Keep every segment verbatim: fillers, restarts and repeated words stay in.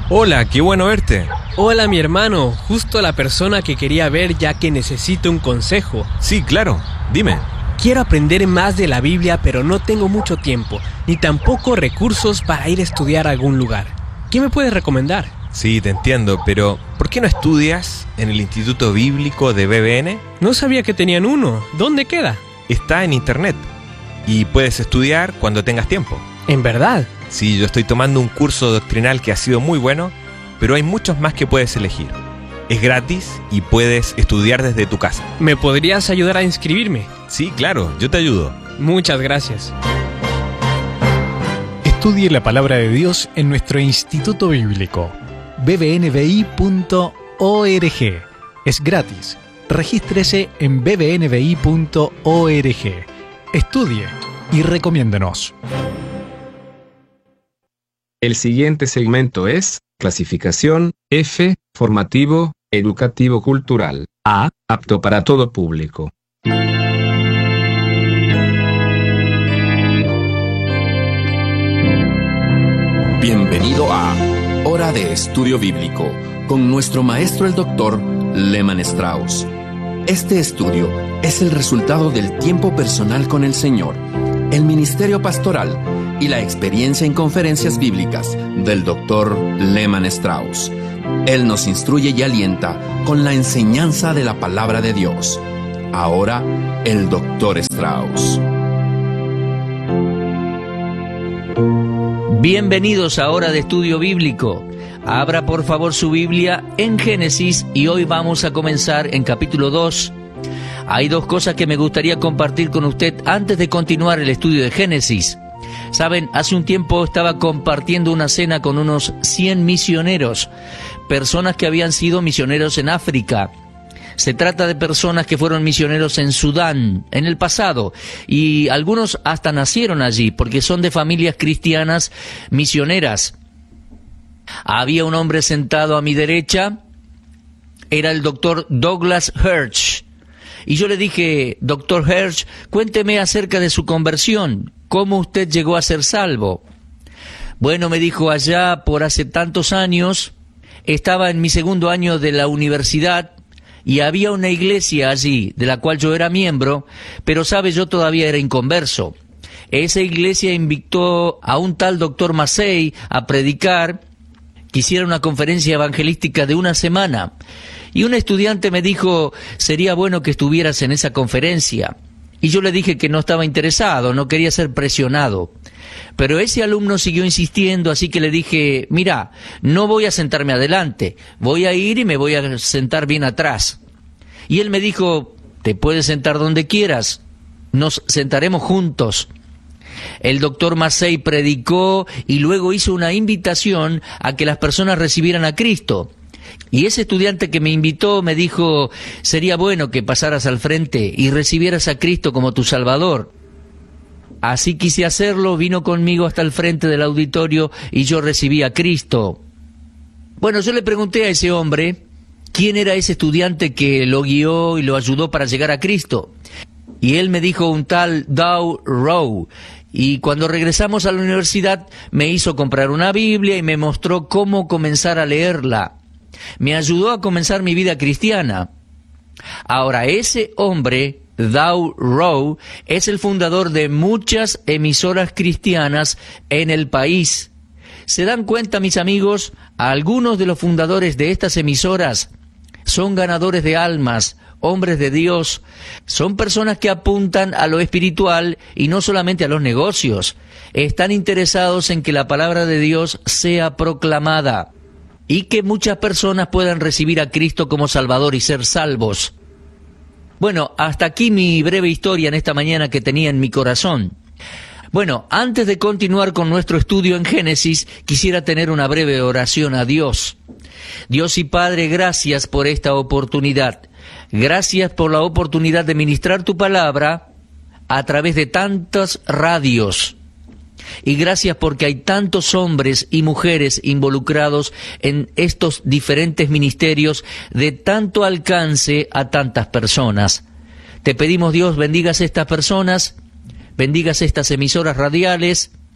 Hola, qué bueno verte. Hola, mi hermano, justo la persona que quería ver ya que necesito un consejo. Sí, claro, dime. Quiero aprender más de la Biblia, pero no tengo mucho tiempo, ni tampoco recursos para ir a estudiar a algún lugar. ¿Qué me puedes recomendar? Sí, te entiendo, pero ¿por qué no estudias en el Instituto Bíblico de B B N? No sabía que tenían uno. ¿Dónde queda? Está en internet y puedes estudiar cuando tengas tiempo. ¿En verdad? Sí, yo estoy tomando un curso doctrinal que ha sido muy bueno, pero hay muchos más que puedes elegir. Es gratis y puedes estudiar desde tu casa. ¿Me podrías ayudar a inscribirme? Sí, claro, yo te ayudo. Muchas gracias. Estudie la palabra de Dios en nuestro Instituto Bíblico, b b n b i punto org. Es gratis. Regístrese en b b n b i punto org. Estudie y recomiéndenos. El siguiente segmento es clasificación F, formativo, educativo cultural. A, apto para todo público. Bienvenido a Hora de Estudio Bíblico con nuestro maestro el doctor Lehman Strauss. Este estudio es el resultado del tiempo personal con el Señor, el ministerio pastoral y la experiencia en conferencias bíblicas del doctor Lehman Strauss. Él nos instruye y alienta con la enseñanza de la palabra de Dios. Ahora, el doctor Strauss. Bienvenidos a Hora de Estudio Bíblico. Abra por favor su Biblia en Génesis y hoy vamos a comenzar en capítulo dos. Hay dos cosas que me gustaría compartir con usted antes de continuar el estudio de Génesis. Saben, hace un tiempo estaba compartiendo una cena con unos cien misioneros, personas que habían sido misioneros en África. Se trata de personas que fueron misioneros en Sudán en el pasado y algunos hasta nacieron allí porque son de familias cristianas misioneras. Había un hombre sentado a mi derecha, era el doctor Douglas Hirsch. Y yo le dije, doctor Hirsch, cuénteme acerca de su conversión, ¿cómo usted llegó a ser salvo? Bueno, me dijo, allá por hace tantos años, estaba en mi segundo año de la universidad y había una iglesia allí, de la cual yo era miembro, pero sabe, yo todavía era inconverso. Esa iglesia invitó a un tal doctor Massey a predicar, quisiera una conferencia evangelística de una semana. Y un estudiante me dijo, sería bueno que estuvieras en esa conferencia. Y yo le dije que no estaba interesado, no quería ser presionado. Pero ese alumno siguió insistiendo, así que le dije, mira, no voy a sentarme adelante, voy a ir y me voy a sentar bien atrás. Y él me dijo, te puedes sentar donde quieras, nos sentaremos juntos. El doctor Massey predicó y luego hizo una invitación a que las personas recibieran a Cristo. Y ese estudiante que me invitó me dijo, sería bueno que pasaras al frente y recibieras a Cristo como tu Salvador. Así quise hacerlo, vino conmigo hasta el frente del auditorio y yo recibí a Cristo. Bueno, yo le pregunté a ese hombre quién era ese estudiante que lo guió y lo ayudó para llegar a Cristo. Y él me dijo un tal Dow Rowe. Y cuando regresamos a la universidad me hizo comprar una Biblia y me mostró cómo comenzar a leerla. Me ayudó a comenzar mi vida cristiana. Ahora, ese hombre, Dow Rowe, es el fundador de muchas emisoras cristianas en el país. ¿Se dan cuenta, mis amigos? Algunos de los fundadores de estas emisoras son ganadores de almas, hombres de Dios. Son personas que apuntan a lo espiritual y no solamente a los negocios. Están interesados en que la palabra de Dios sea proclamada y que muchas personas puedan recibir a Cristo como Salvador y ser salvos. Bueno, hasta aquí mi breve historia en esta mañana que tenía en mi corazón. Bueno, antes de continuar con nuestro estudio en Génesis, quisiera tener una breve oración a Dios. Dios y Padre, gracias por esta oportunidad. Gracias por la oportunidad de ministrar tu palabra a través de tantas radios. Y gracias porque hay tantos hombres y mujeres involucrados en estos diferentes ministerios de tanto alcance a tantas personas. Te pedimos, Dios, bendigas estas personas, bendigas estas emisoras radiales,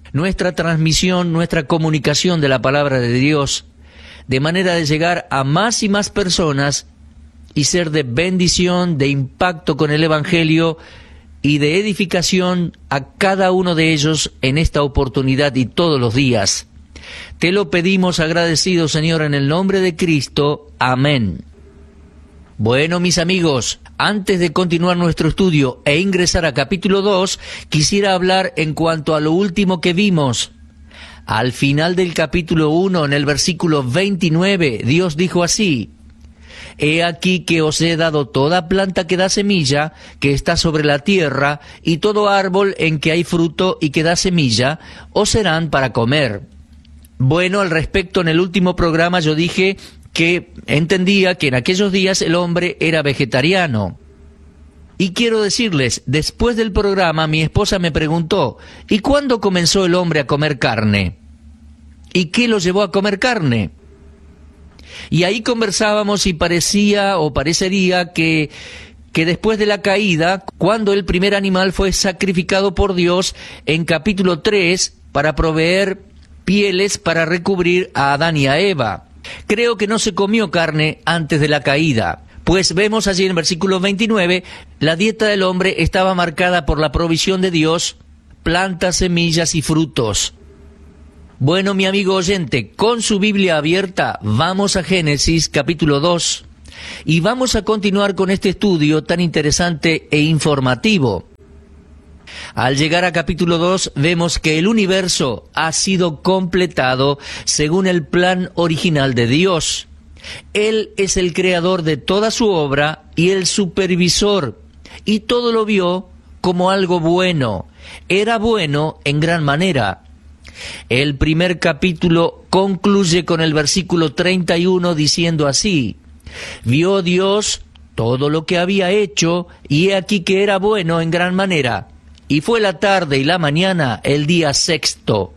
nuestra transmisión, nuestra comunicación de la palabra de Dios, de manera de llegar a más y más personas y ser de bendición, de impacto con el Evangelio y de edificación a cada uno de ellos en esta oportunidad y todos los días. Te lo pedimos agradecidos, Señor, en el nombre de Cristo. Amén. Bueno, mis amigos, antes de continuar nuestro estudio e ingresar a capítulo dos, quisiera hablar en cuanto a lo último que vimos. Al final del capítulo uno, en el versículo veintinueve, Dios dijo así: He aquí que os he dado toda planta que da semilla, que está sobre la tierra, y todo árbol en que hay fruto y que da semilla, os serán para comer. Bueno, al respecto, en el último programa yo dije que entendía que en aquellos días el hombre era vegetariano. Y quiero decirles, después del programa mi esposa me preguntó, ¿y cuándo comenzó el hombre a comer carne? ¿Y qué lo llevó a comer carne? Y ahí conversábamos y parecía o parecería que, que después de la caída, cuando el primer animal fue sacrificado por Dios en capítulo tres para proveer pieles para recubrir a Adán y a Eva. Creo que no se comió carne antes de la caída, pues vemos allí en el versículo veintinueve, la dieta del hombre estaba marcada por la provisión de Dios, plantas, semillas y frutos. Bueno, mi amigo oyente, con su Biblia abierta, vamos a Génesis capítulo dos y vamos a continuar con este estudio tan interesante e informativo. Al llegar a capítulo dos, vemos que el universo ha sido completado según el plan original de Dios. Él es el creador de toda su obra y el supervisor, y todo lo vio como algo bueno. Era bueno en gran manera. El primer capítulo concluye con el versículo treinta y uno diciendo así: Vio Dios todo lo que había hecho, y he aquí que era bueno en gran manera. Y fue la tarde y la mañana el día sexto.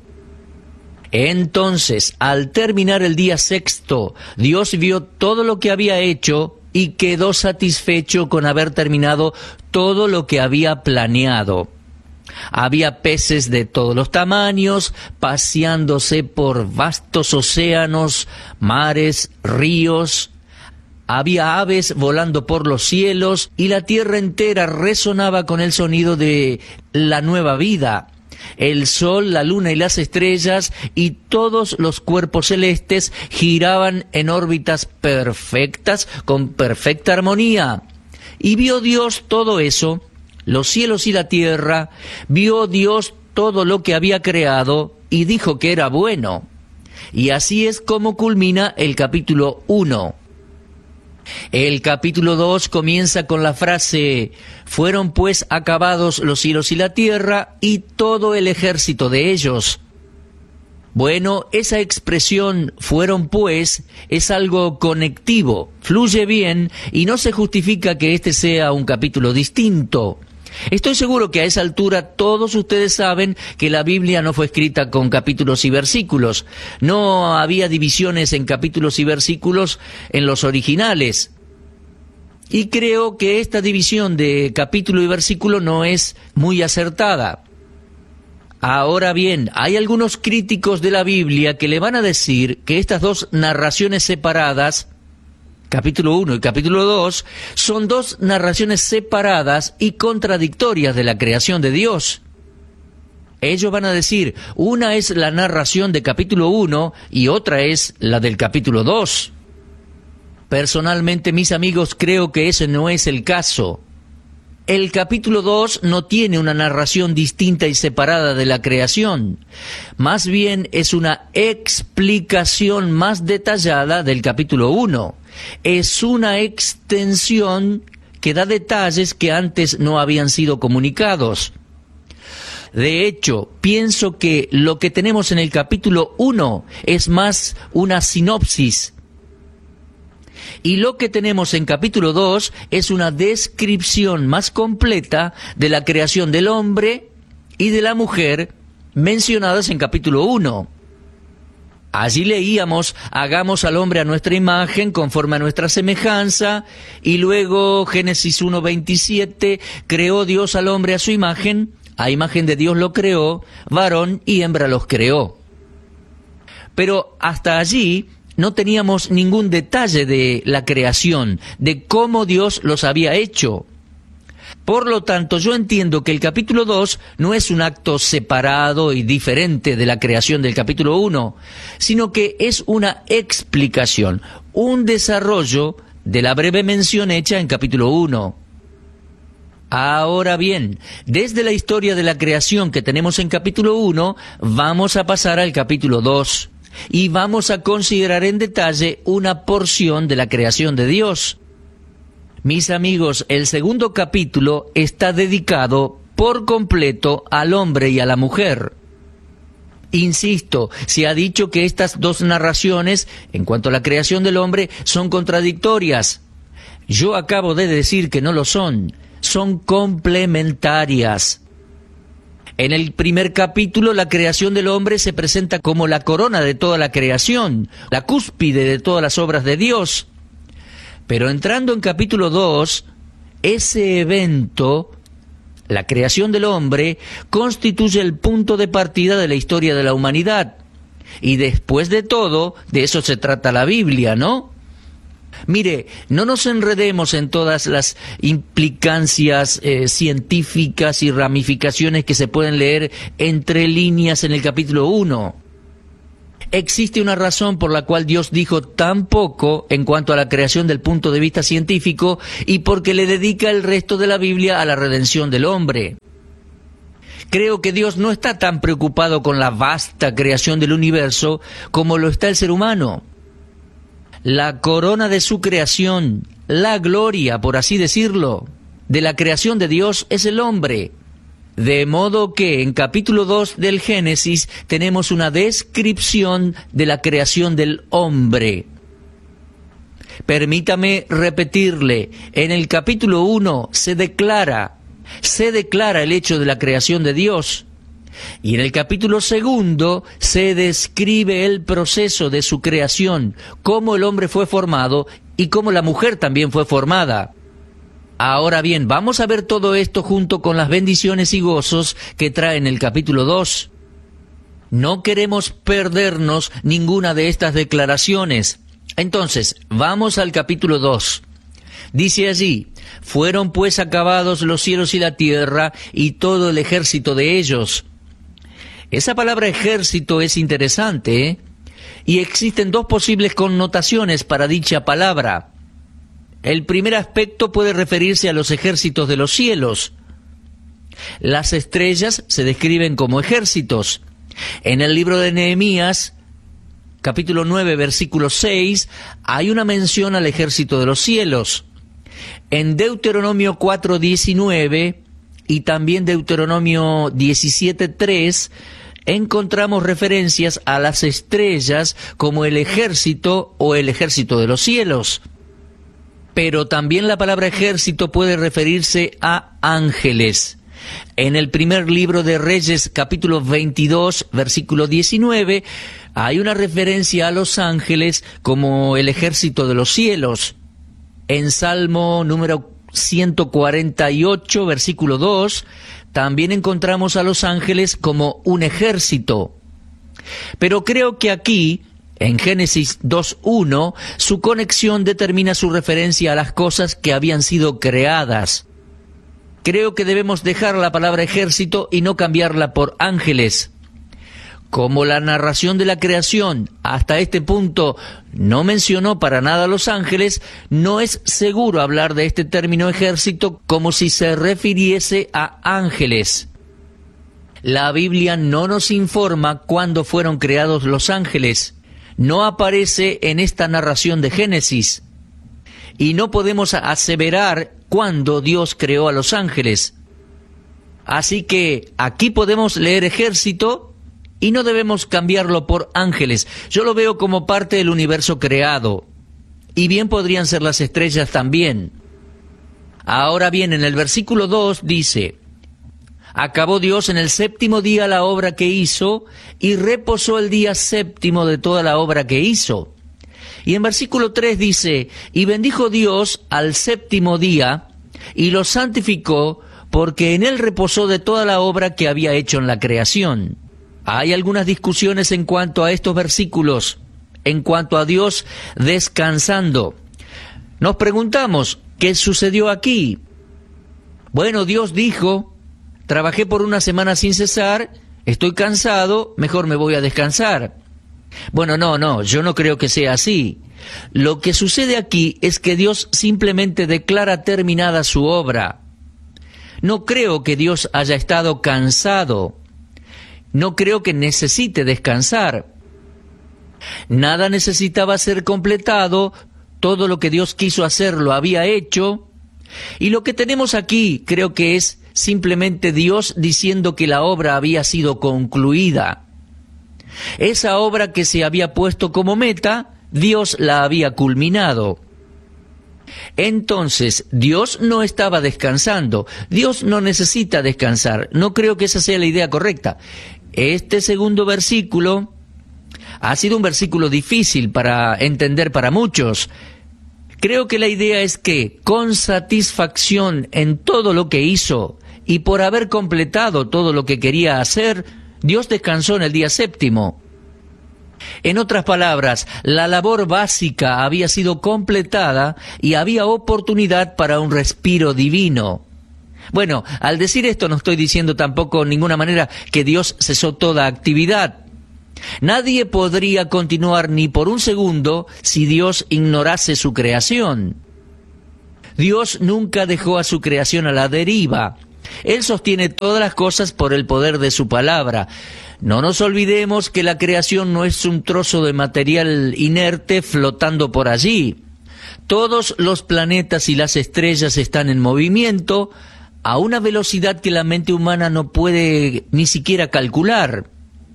Entonces, al terminar el día sexto, Dios vio todo lo que había hecho y quedó satisfecho con haber terminado todo lo que había planeado. Había peces de todos los tamaños, paseándose por vastos océanos, mares, ríos. Había aves volando por los cielos y la tierra entera resonaba con el sonido de la nueva vida. El sol, la luna y las estrellas y todos los cuerpos celestes giraban en órbitas perfectas, con perfecta armonía. Y vio Dios todo eso, los cielos y la tierra, vio Dios todo lo que había creado y dijo que era bueno. Y así es como culmina el capítulo uno. El capítulo dos comienza con la frase: fueron pues acabados los cielos y la tierra y todo el ejército de ellos. Bueno, esa expresión fueron pues es algo conectivo, fluye bien y no se justifica que este sea un capítulo distinto. Estoy seguro que a esa altura todos ustedes saben que la Biblia no fue escrita con capítulos y versículos. No había divisiones en capítulos y versículos en los originales. Y creo que esta división de capítulo y versículo no es muy acertada. Ahora bien, hay algunos críticos de la Biblia que le van a decir que estas dos narraciones separadas, capítulo uno y capítulo dos, son dos narraciones separadas y contradictorias de la creación de Dios. Ellos van a decir, una es la narración de capítulo uno y otra es la del capítulo dos. Personalmente, mis amigos, creo que ese no es el caso. El capítulo dos no tiene una narración distinta y separada de la creación. Más bien es una explicación más detallada del capítulo uno. Es una extensión que da detalles que antes no habían sido comunicados. De hecho, pienso que lo que tenemos en el capítulo uno es más una sinopsis. Y lo que tenemos en capítulo dos es una descripción más completa de la creación del hombre y de la mujer mencionadas en capítulo uno. Allí leíamos, hagamos al hombre a nuestra imagen, conforme a nuestra semejanza, y luego Génesis uno veintisiete, creó Dios al hombre a su imagen, a imagen de Dios lo creó, varón y hembra los creó. Pero hasta allí no teníamos ningún detalle de la creación, de cómo Dios los había hecho. Por lo tanto, yo entiendo que el capítulo dos no es un acto separado y diferente de la creación del capítulo uno, sino que es una explicación, un desarrollo de la breve mención hecha en capítulo uno. Ahora bien, desde la historia de la creación que tenemos en capítulo uno, vamos a pasar al capítulo dos y vamos a considerar en detalle una porción de la creación de Dios. Mis amigos, el segundo capítulo está dedicado por completo al hombre y a la mujer. Insisto, se ha dicho que estas dos narraciones, en cuanto a la creación del hombre, son contradictorias. Yo acabo de decir que no lo son, son complementarias. En el primer capítulo, la creación del hombre se presenta como la corona de toda la creación, la cúspide de todas las obras de Dios. Pero entrando en capítulo dos, ese evento, la creación del hombre, constituye el punto de partida de la historia de la humanidad. Y después de todo, de eso se trata la Biblia, ¿no? Mire, no nos enredemos en todas las implicancias eh, científicas y ramificaciones que se pueden leer entre líneas en el capítulo uno. Existe una razón por la cual Dios dijo tan poco en cuanto a la creación del punto de vista científico y porque le dedica el resto de la Biblia a la redención del hombre. Creo que Dios no está tan preocupado con la vasta creación del universo como lo está el ser humano. La corona de su creación, la gloria, por así decirlo, de la creación de Dios es el hombre. De modo que en capítulo dos del Génesis tenemos una descripción de la creación del hombre. Permítame repetirle, en el capítulo uno se declara, se declara el hecho de la creación de Dios. Y en el capítulo segundo se describe el proceso de su creación, cómo el hombre fue formado y cómo la mujer también fue formada. Ahora bien, vamos a ver todo esto junto con las bendiciones y gozos que trae en el capítulo dos. No queremos perdernos ninguna de estas declaraciones. Entonces, vamos al capítulo dos. Dice allí, fueron pues acabados los cielos y la tierra y todo el ejército de ellos. Esa palabra ejército es interesante, ¿eh? Y existen dos posibles connotaciones para dicha palabra. El primer aspecto puede referirse a los ejércitos de los cielos. Las estrellas se describen como ejércitos. En el libro de Nehemías, capítulo nueve, versículo seis, hay una mención al ejército de los cielos. En Deuteronomio cuatro, diecinueve y también Deuteronomio diecisiete, tres, encontramos referencias a las estrellas como el ejército o el ejército de los cielos. Pero también la palabra ejército puede referirse a ángeles. En el primer libro de Reyes, capítulo veintidós, versículo diecinueve, hay una referencia a los ángeles como el ejército de los cielos. En Salmo número ciento cuarenta y ocho, versículo dos, también encontramos a los ángeles como un ejército. Pero creo que aquí, en Génesis dos uno, su conexión determina su referencia a las cosas que habían sido creadas. Creo que debemos dejar la palabra ejército y no cambiarla por ángeles. Como la narración de la creación hasta este punto no mencionó para nada a los ángeles, no es seguro hablar de este término ejército como si se refiriese a ángeles. La Biblia no nos informa cuándo fueron creados los ángeles. No aparece en esta narración de Génesis. Y no podemos aseverar cuándo Dios creó a los ángeles. Así que aquí podemos leer ejército y no debemos cambiarlo por ángeles. Yo lo veo como parte del universo creado. Y bien podrían ser las estrellas también. Ahora bien, en el versículo dos dice: acabó Dios en el séptimo día la obra que hizo, y reposó el día séptimo de toda la obra que hizo. Y en versículo tres dice: y bendijo Dios al séptimo día, y lo santificó, porque en él reposó de toda la obra que había hecho en la creación. Hay algunas discusiones en cuanto a estos versículos, en cuanto a Dios descansando. Nos preguntamos, ¿qué sucedió aquí? Bueno, Dios dijo, trabajé por una semana sin cesar, estoy cansado, mejor me voy a descansar. Bueno, no, no, yo no creo que sea así. Lo que sucede aquí es que Dios simplemente declara terminada su obra. No creo que Dios haya estado cansado. No creo que necesite descansar. Nada necesitaba ser completado, todo lo que Dios quiso hacer lo había hecho. Y lo que tenemos aquí creo que es simplemente Dios diciendo que la obra había sido concluida. Esa obra que se había puesto como meta, Dios la había culminado. Entonces, Dios no estaba descansando. Dios no necesita descansar. No creo que esa sea la idea correcta. Este segundo versículo ha sido un versículo difícil para entender para muchos. Creo que la idea es que, con satisfacción en todo lo que hizo y por haber completado todo lo que quería hacer, Dios descansó en el día séptimo. En otras palabras, la labor básica había sido completada y había oportunidad para un respiro divino. Bueno, al decir esto no estoy diciendo tampoco en ninguna manera que Dios cesó toda actividad. Nadie podría continuar ni por un segundo si Dios ignorase su creación. Dios nunca dejó a su creación a la deriva. Él sostiene todas las cosas por el poder de su palabra. No nos olvidemos que la creación no es un trozo de material inerte flotando por allí. Todos los planetas y las estrellas están en movimiento a una velocidad que la mente humana no puede ni siquiera calcular.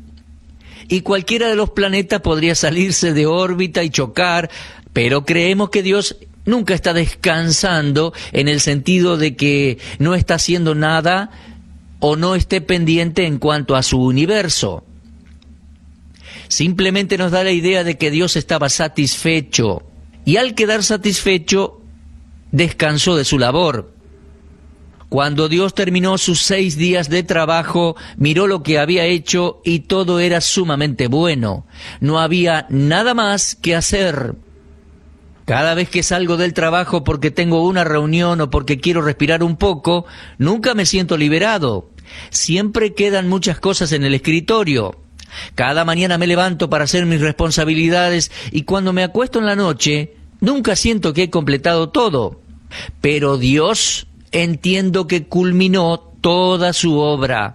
Y cualquiera de los planetas podría salirse de órbita y chocar, pero creemos que Dios nunca está descansando en el sentido de que no está haciendo nada o no esté pendiente en cuanto a su universo. Simplemente nos da la idea de que Dios estaba satisfecho, y al quedar satisfecho, descansó de su labor. Cuando Dios terminó sus seis días de trabajo, miró lo que había hecho y todo era sumamente bueno. No había nada más que hacer. Cada vez que salgo del trabajo porque tengo una reunión o porque quiero respirar un poco, nunca me siento liberado. Siempre quedan muchas cosas en el escritorio. Cada mañana me levanto para hacer mis responsabilidades y cuando me acuesto en la noche, nunca siento que he completado todo. Pero Dios, entiendo que culminó toda su obra.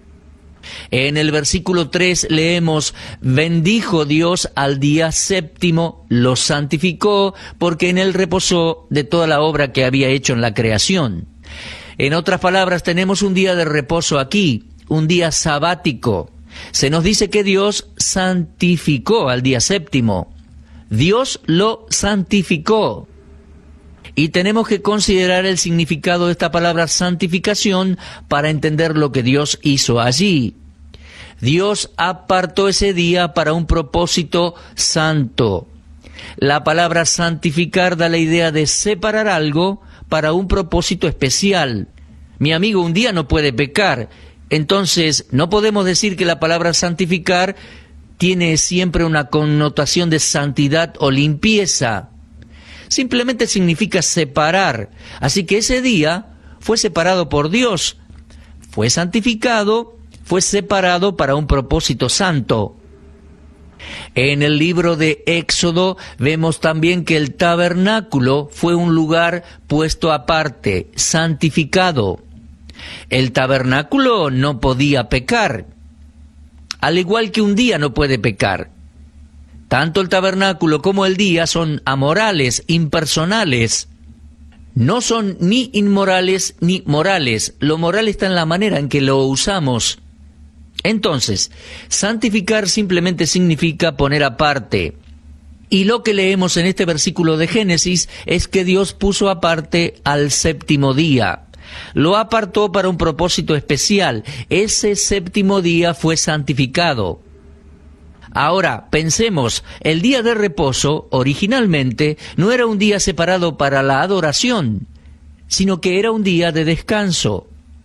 En el versículo tres leemos, bendijo Dios al día séptimo, lo santificó, porque en él reposó de toda la obra que había hecho en la creación. En otras palabras, tenemos un día de reposo aquí, un día sabático. Se nos dice que Dios santificó al día séptimo. Dios lo santificó. Y tenemos que considerar el significado de esta palabra santificación para entender lo que Dios hizo allí. Dios apartó ese día para un propósito santo. La palabra santificar da la idea de separar algo para un propósito especial. Mi amigo, un día no puede pecar, entonces no podemos decir que la palabra santificar tiene siempre una connotación de santidad o limpieza. Simplemente significa separar. Así que ese día fue separado por Dios, fue santificado, fue separado para un propósito santo. En el libro de Éxodo vemos también que el tabernáculo fue un lugar puesto aparte, santificado. El tabernáculo no podía pecar, al igual que un día no puede pecar. Tanto el tabernáculo como el día son amorales, impersonales. No son ni inmorales ni morales. Lo moral está en la manera en que lo usamos. Entonces, santificar simplemente significa poner aparte. Y lo que leemos en este versículo de Génesis es que Dios puso aparte al séptimo día. Lo apartó para un propósito especial. Ese séptimo día fue santificado. Ahora, pensemos, el día de reposo, originalmente, no era un día separado para la adoración, sino que era un día de descanso.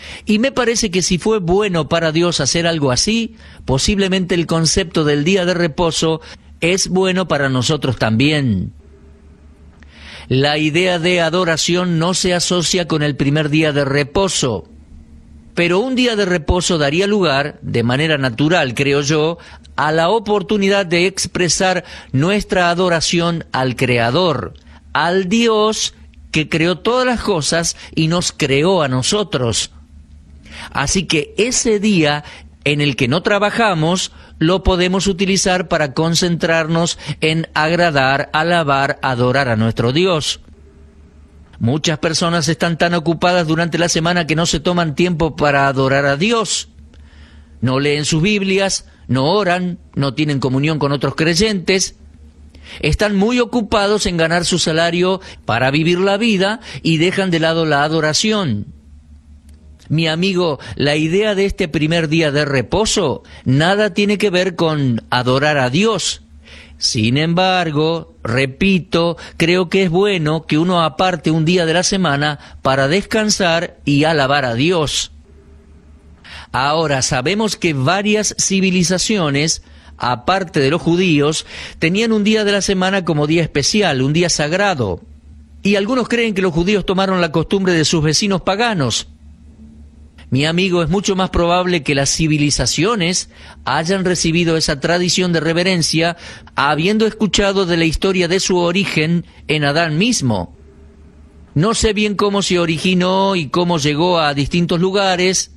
Y me parece que si fue bueno para Dios hacer algo así, posiblemente el concepto del día de reposo es bueno para nosotros también. La idea de adoración no se asocia con el primer día de reposo, pero un día de reposo daría lugar, de manera natural, creo yo, a la oportunidad de expresar nuestra adoración al Creador, al Dios que creó todas las cosas y nos creó a nosotros. Así que ese día en el que no trabajamos, lo podemos utilizar para concentrarnos en agradar, alabar, adorar a nuestro Dios. Muchas personas están tan ocupadas durante la semana que no se toman tiempo para adorar a Dios. No leen sus Biblias, no oran, no tienen comunión con otros creyentes. Están muy ocupados en ganar su salario para vivir la vida y dejan de lado la adoración. Mi amigo, la idea de este primer día de reposo nada tiene que ver con adorar a Dios. Sin embargo, repito, creo que es bueno que uno aparte un día de la semana para descansar y alabar a Dios. Ahora, sabemos que varias civilizaciones, aparte de los judíos, tenían un día de la semana como día especial, un día sagrado. Y algunos creen que los judíos tomaron la costumbre de sus vecinos paganos. Mi amigo, es mucho más probable que las civilizaciones hayan recibido esa tradición de reverencia habiendo escuchado de la historia de su origen en Adán mismo. No sé bien cómo se originó y cómo llegó a distintos lugares,